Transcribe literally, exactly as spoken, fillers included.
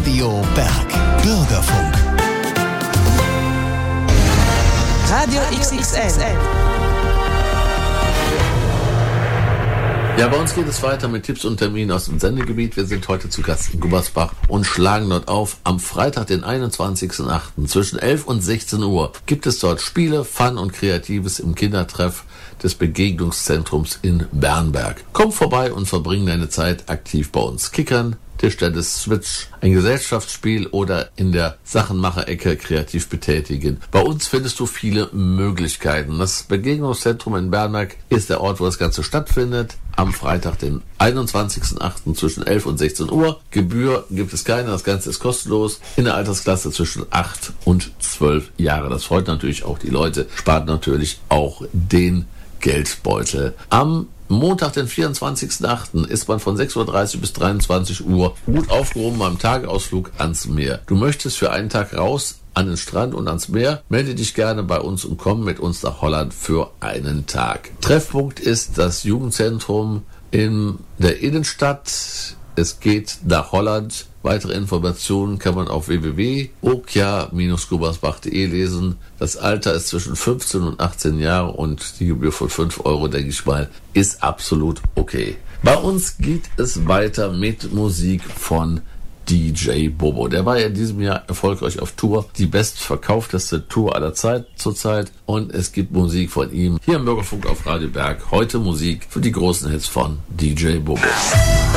Radio Berg. Bürgerfunk. Radio X X L. Ja, bei uns geht es weiter mit Tipps und Terminen aus dem Sendegebiet. Wir sind heute zu Gast in Gummersbach und schlagen dort auf. Am Freitag, den einundzwanzigsten achten zwischen elf und sechzehn Uhr gibt es dort Spiele, Fun und Kreatives im Kindertreff des Begegnungszentrums in Bernberg. Komm vorbei und verbring deine Zeit aktiv bei uns. Kickern, Tischtennis, Switch, ein Gesellschaftsspiel oder in der Sachenmacher-Ecke kreativ betätigen. Bei uns findest du viele Möglichkeiten. Das Begegnungszentrum in Bernberg ist der Ort, wo das Ganze stattfindet. Am Freitag, den einundzwanzigsten achten zwischen elf und sechzehn Uhr. Gebühr gibt es keine, das Ganze ist kostenlos. In der Altersklasse zwischen acht und zwölf Jahre. Das freut natürlich auch die Leute, spart natürlich auch den Geldbeutel. Am Montag, den vierundzwanzigsten achten ist man von sechs Uhr dreißig bis dreiundzwanzig Uhr gut aufgehoben beim Tagesausflug ans Meer. Du möchtest für einen Tag raus an den Strand und ans Meer, melde dich gerne bei uns und komm mit uns nach Holland für einen Tag. Treffpunkt ist das Jugendzentrum in der Innenstadt. Es geht nach Holland. Weitere Informationen kann man auf w w w punkt okja Bindestrich gummersbach punkt de lesen. Das Alter ist zwischen fünfzehn und achtzehn Jahre und die Gebühr von fünf Euro, denke ich mal, ist absolut okay. Bei uns geht es weiter mit Musik von D J Bobo. Der war ja in diesem Jahr erfolgreich auf Tour. Die bestverkaufteste Tour aller Zeit zurzeit. Und es gibt Musik von ihm hier im Bürgerfunk auf Radio Berg. Heute Musik für die großen Hits von D J Bobo.